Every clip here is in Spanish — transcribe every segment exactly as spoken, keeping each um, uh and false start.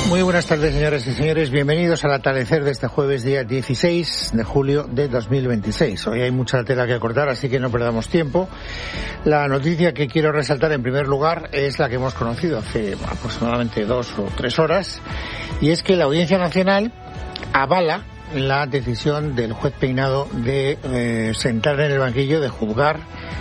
Muy buenas tardes, señoras y señores. Bienvenidos al atardecer de este jueves, día dieciséis de julio de dos mil veintiséis. Hoy hay mucha tela que cortar, así que no perdamos tiempo. La noticia que quiero resaltar en primer lugar es la que hemos conocido hace aproximadamente dos o tres horas, y es que la Audiencia Nacional avala la decisión del juez Peinado de eh, sentar en el banquillo, de juzgar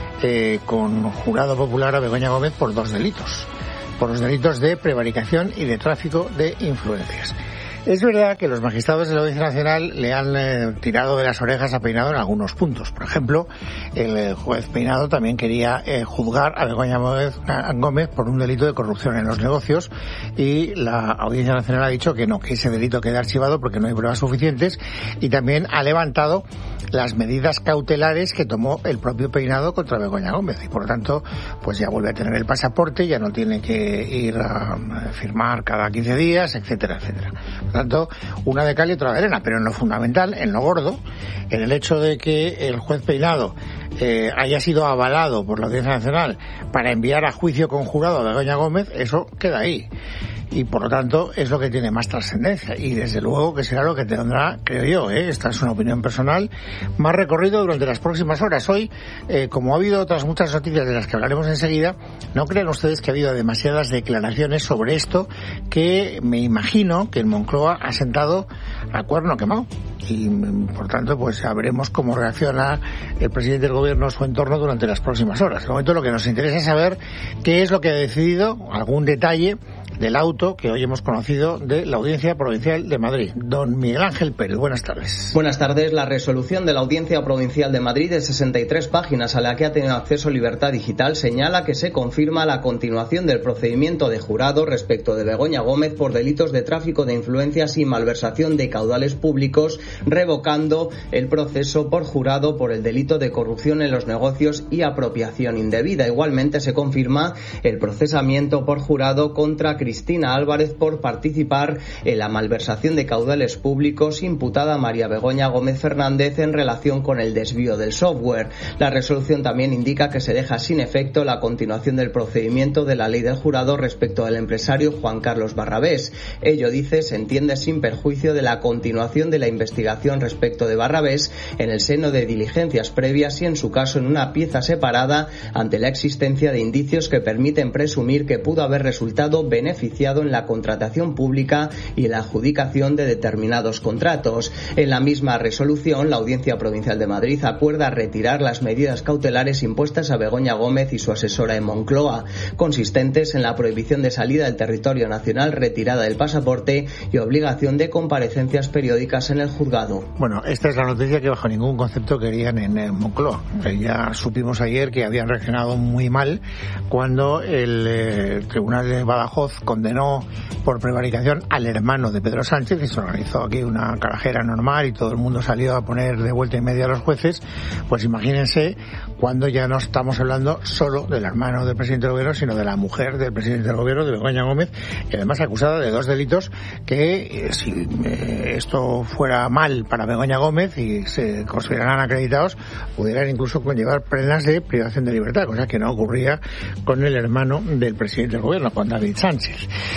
eh, con jurado popular a Begoña Gómez por dos delitos. por los delitos de prevaricación y de tráfico de influencias. Es verdad que los magistrados de la Audiencia Nacional le han eh, tirado de las orejas a Peinado en algunos puntos. Por ejemplo, el eh, juez Peinado también quería eh, juzgar a Begoña Gómez, a Gómez por un delito de corrupción en los negocios, y la Audiencia Nacional ha dicho que no, que ese delito queda archivado porque no hay pruebas suficientes, y también ha levantado las medidas cautelares que tomó el propio Peinado contra Begoña Gómez, y por lo tanto pues ya vuelve a tener el pasaporte, ya no tiene que ir a firmar cada quince días, etcétera, etcétera. Por tanto, una de cal y otra de arena, pero en lo fundamental, en lo gordo, en el hecho de que el juez Peinado eh, haya sido avalado por la Audiencia Nacional para enviar a juicio con jurado a Begoña Gómez, eso queda ahí. Y por lo tanto es lo que tiene más trascendencia, y desde luego que será lo que tendrá, creo yo, ¿eh? esta es una opinión personal, más recorrido durante las próximas horas. Hoy, eh, como ha habido otras muchas noticias de las que hablaremos enseguida, no crean ustedes que ha habido demasiadas declaraciones sobre esto, que me imagino que en Moncloa ha sentado a cuerno quemado, y por tanto pues sabremos cómo reacciona el presidente del gobierno o su entorno durante las próximas horas. De momento lo que nos interesa es saber qué es lo que ha decidido, algún detalle del auto que hoy hemos conocido de la Audiencia Provincial de Madrid. Don Miguel Ángel Pérez, buenas tardes. Buenas tardes. La resolución de la Audiencia Provincial de Madrid, de sesenta y tres páginas, a la que ha tenido acceso Libertad Digital, señala que se confirma la continuación del procedimiento de jurado respecto de Begoña Gómez por delitos de tráfico de influencias y malversación de caudales públicos, revocando el proceso por jurado por el delito de corrupción en los negocios y apropiación indebida. Igualmente se confirma el procesamiento por jurado contra Cristina Álvarez por participar en la malversación de caudales públicos imputada a María Begoña Gómez Fernández en relación con el desvío del software. La resolución también indica que se deja sin efecto la continuación del procedimiento de la ley del jurado respecto al empresario Juan Carlos Barrabés. Ello, dice, se entiende sin perjuicio de la continuación de la investigación respecto de Barrabés en el seno de diligencias previas y, en su caso, en una pieza separada, ante la existencia de indicios que permiten presumir que pudo haber resultado beneficiado en la contratación pública y la adjudicación de determinados contratos. En la misma resolución, la Audiencia Provincial de Madrid acuerda retirar las medidas cautelares impuestas a Begoña Gómez y su asesora en Moncloa, consistentes en la prohibición de salida del territorio nacional, retirada del pasaporte y obligación de comparecencias periódicas en el juzgado. Bueno, esta es la noticia que bajo ningún concepto querían en, en Moncloa. Ya supimos ayer que habían reaccionado muy mal cuando el eh, Tribunal de Badajoz condenó por prevaricación al hermano de Pedro Sánchez, y se organizó aquí una carajera normal y todo el mundo salió a poner de vuelta y media a los jueces. Pues imagínense cuando ya no estamos hablando solo del hermano del presidente del gobierno, sino de la mujer del presidente del gobierno, de Begoña Gómez, que además acusada de dos delitos que, eh, si eh, esto fuera mal para Begoña Gómez y se consideraran acreditados, pudieran incluso conllevar penas de privación de libertad, cosa que no ocurría con el hermano del presidente del gobierno, con David Sánchez.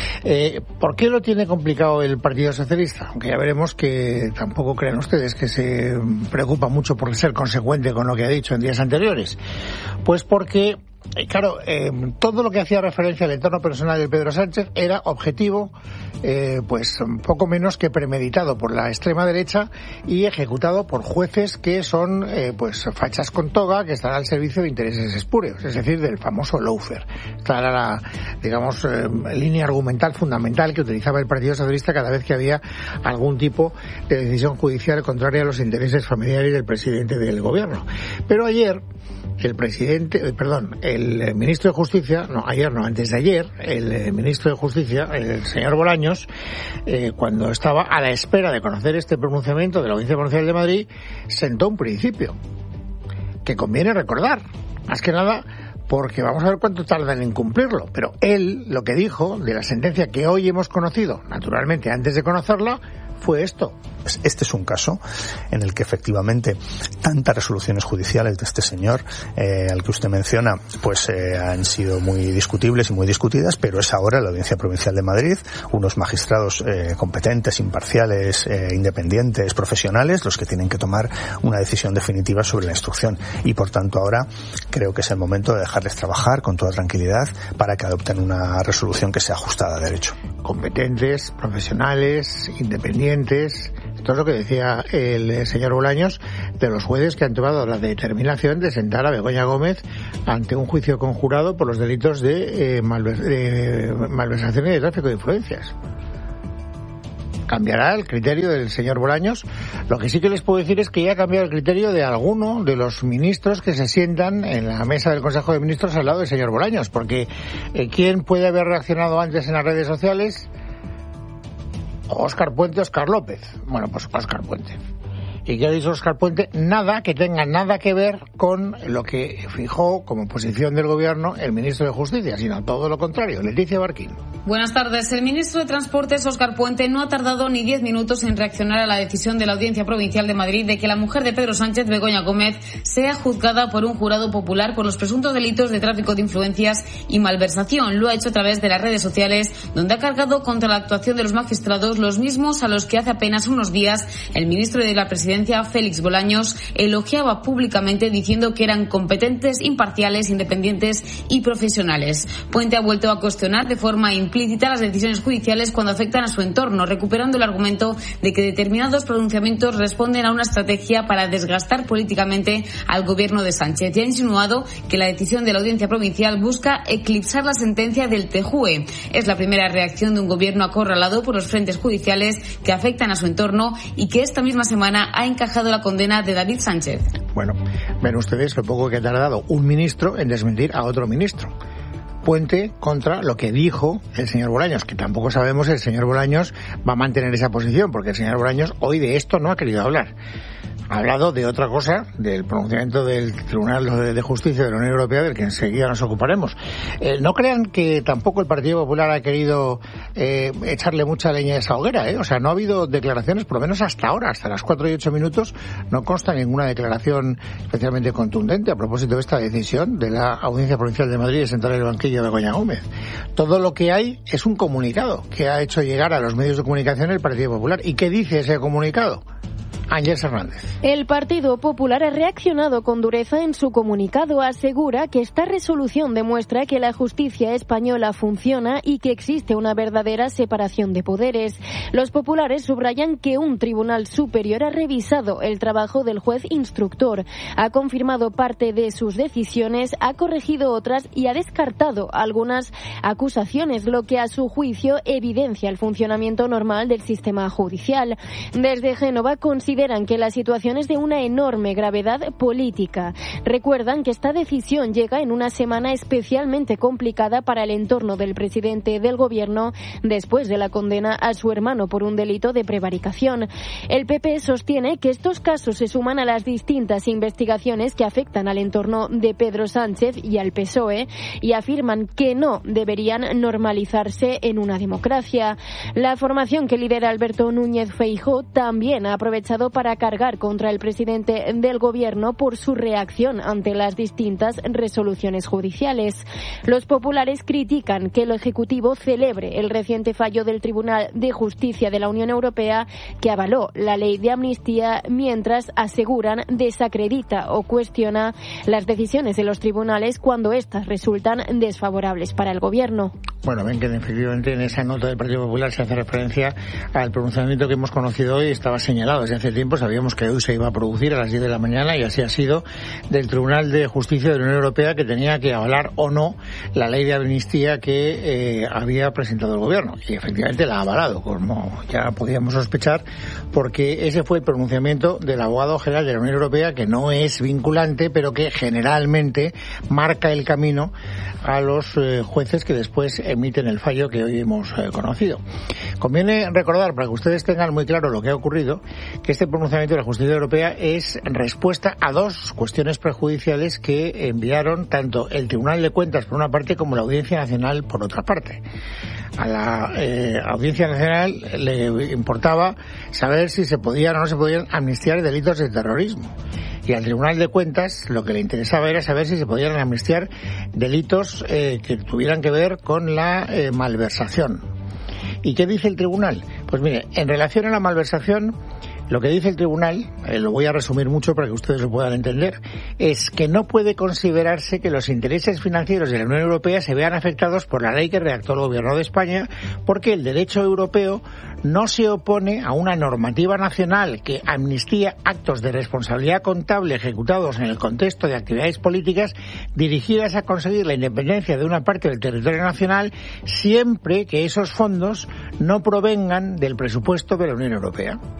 Eh, ¿Por qué lo tiene complicado el Partido Socialista? Aunque ya veremos que tampoco crean ustedes que se preocupa mucho por ser consecuente con lo que ha dicho en días anteriores. Pues porque, eh, claro, eh, todo lo que hacía referencia al entorno personal de Pedro Sánchez era objetivo, eh, pues poco menos que premeditado por la extrema derecha y ejecutado por jueces que son eh, pues fachas con toga, que están al servicio de intereses espurios, es decir, del famoso lawfare. Esta era la, digamos, eh, línea argumental fundamental que utilizaba el Partido Socialista cada vez que había algún tipo de decisión judicial contraria a los intereses familiares del presidente del gobierno. Pero ayer el presidente, eh, perdón, el ministro de Justicia, no, ayer no, antes de ayer, el ministro de Justicia, el señor Bolaños, eh, cuando estaba a la espera de conocer este pronunciamiento de la Audiencia Provincial de Madrid, sentó un principio que conviene recordar, más que nada porque vamos a ver cuánto tardan en cumplirlo. Pero él lo que dijo de la sentencia que hoy hemos conocido, naturalmente antes de conocerla, fue esto. Este es un caso en el que efectivamente tantas resoluciones judiciales de este señor eh, al que usted menciona pues eh, han sido muy discutibles y muy discutidas, pero es ahora la Audiencia Provincial de Madrid, unos magistrados eh, competentes, imparciales, eh, independientes, profesionales, los que tienen que tomar una decisión definitiva sobre la instrucción, y por tanto ahora creo que es el momento de dejarles trabajar con toda tranquilidad para que adopten una resolución que sea ajustada a derecho. Competentes, profesionales, independientes. Esto es lo que decía el señor Bolaños de los jueces que han tomado la determinación de sentar a Begoña Gómez ante un juicio conjurado por los delitos de, eh, malvers- de malversación y de tráfico de influencias. Cambiará el criterio del señor Bolaños. Lo que sí que les puedo decir es que ya ha cambiado el criterio de alguno de los ministros que se sientan en la mesa del Consejo de Ministros al lado del señor Bolaños, porque eh, ¿quién puede haber reaccionado antes en las redes sociales? Óscar Puente, Óscar López. Bueno, pues Óscar Puente. ¿Y qué ha dicho Óscar Puente? Nada que tenga nada que ver con lo que fijó como posición del gobierno el ministro de Justicia, sino todo lo contrario. Leticia Barquín. Buenas tardes. El ministro de Transportes, Óscar Puente, no ha tardado ni diez minutos en reaccionar a la decisión de la Audiencia Provincial de Madrid de que la mujer de Pedro Sánchez, Begoña Gómez, sea juzgada por un jurado popular por los presuntos delitos de tráfico de influencias y malversación. Lo ha hecho a través de las redes sociales, donde ha cargado contra la actuación de los magistrados, los mismos a los que hace apenas unos días el ministro de la Presidencia, Félix Bolaños, elogiaba públicamente diciendo que eran competentes, imparciales, independientes y profesionales. Puente ha vuelto a cuestionar de forma implícita las decisiones judiciales cuando afectan a su entorno, recuperando el argumento de que determinados pronunciamientos responden a una estrategia para desgastar políticamente al gobierno de Sánchez, y ha insinuado que la decisión de la Audiencia Provincial busca eclipsar la sentencia del T J U E. Es la primera reacción de un gobierno acorralado por los frentes judiciales que afectan a su entorno y que esta misma semana ha encajado la condena de David Sánchez. Bueno, ven ustedes lo poco que ha tardado un ministro en desmentir a otro ministro. Puente contra lo que dijo el señor Bolaños, que tampoco sabemos si el señor Bolaños va a mantener esa posición, porque el señor Bolaños hoy de esto no ha querido hablar. Ha hablado de otra cosa, del pronunciamiento del Tribunal de Justicia de la Unión Europea, del que enseguida nos ocuparemos. Eh, no crean que tampoco el Partido Popular ha querido eh, echarle mucha leña a esa hoguera, ¿eh? O sea, no ha habido declaraciones, por lo menos hasta ahora, hasta las cuatro y ocho minutos, no consta ninguna declaración especialmente contundente a propósito de esta decisión de la Audiencia Provincial de Madrid de sentar el banquillo de Begoña Gómez. Todo lo que hay es un comunicado que ha hecho llegar a los medios de comunicación el Partido Popular. ¿Y qué dice ese comunicado? Ángeles Hernández. El Partido Popular ha reaccionado con dureza en su comunicado. Asegura que esta resolución demuestra que la justicia española funciona y que existe una verdadera separación de poderes. Los populares subrayan que un tribunal superior ha revisado el trabajo del juez instructor, ha confirmado parte de sus decisiones, ha corregido otras y ha descartado algunas acusaciones, lo que a su juicio evidencia el funcionamiento normal del sistema judicial. Desde Génova consideran que la situación es de una enorme gravedad política. Recuerdan que esta decisión llega en una semana especialmente complicada para el entorno del presidente del gobierno después de la condena a su hermano por un delito de prevaricación. El P P sostiene que estos casos se suman a las distintas investigaciones que afectan al entorno de Pedro Sánchez y al P S O E y afirman que no deberían normalizarse en una democracia. La formación que lidera Alberto Núñez Feijóo también ha aprovechado para cargar contra el presidente del gobierno por su reacción ante las distintas resoluciones judiciales. Los populares critican que el Ejecutivo celebre el reciente fallo del Tribunal de Justicia de la Unión Europea que avaló la ley de amnistía, mientras aseguran desacredita o cuestiona las decisiones de los tribunales cuando éstas resultan desfavorables para el gobierno. Bueno, ven que efectivamente en esa nota del Partido Popular se hace referencia al pronunciamiento que hemos conocido hoy. Estaba señalado desde hace tiempo, sabíamos que hoy se iba a producir a las diez de la mañana y así ha sido, del Tribunal de Justicia de la Unión Europea, que tenía que avalar o no la ley de amnistía que eh, había presentado el gobierno. Y efectivamente la ha avalado, como ya podíamos sospechar, porque ese fue el pronunciamiento del abogado general de la Unión Europea, que no es vinculante, pero que generalmente marca el camino a los eh, jueces que después emiten el fallo que hoy hemos eh, conocido. Conviene recordar, para que ustedes tengan muy claro lo que ha ocurrido, que este pronunciamiento de la Justicia Europea es respuesta a dos cuestiones prejudiciales que enviaron tanto el Tribunal de Cuentas por una parte como la Audiencia Nacional por otra parte. A la eh, Audiencia Nacional le importaba saber si se podían o no se podían amnistiar delitos de terrorismo. Y al Tribunal de Cuentas lo que le interesaba era saber si se podían amnistiar delitos eh, que tuvieran que ver con la eh, malversación. ¿Y qué dice el Tribunal? Pues mire, en relación a la malversación, lo que dice el Tribunal, eh, lo voy a resumir mucho para que ustedes lo puedan entender, es que no puede considerarse que los intereses financieros de la Unión Europea se vean afectados por la ley que redactó el Gobierno de España, porque el derecho europeo no se opone a una normativa nacional que amnistía actos de responsabilidad contable ejecutados en el contexto de actividades políticas dirigidas a conseguir la independencia de una parte del territorio nacional, siempre que esos fondos no provengan del presupuesto de la Unión Europea.